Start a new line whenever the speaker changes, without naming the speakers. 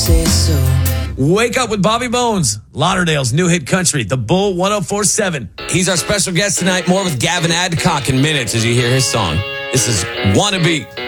say so.
Wake Up with Bobby Bones, Lauderdale's new hit country, The Bull 104.7. He's our special guest tonight. More with Gavin Adcock in minutes as you hear his song. This is Wanna Be.